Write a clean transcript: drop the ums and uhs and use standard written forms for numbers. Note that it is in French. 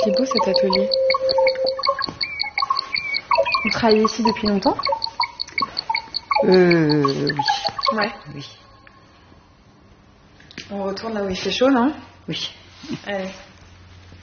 C'est beau cet atelier. Vous travaillez ici depuis longtemps? Oui. Ouais. Oui. On retourne là où il fait chaud, non? Oui. Allez.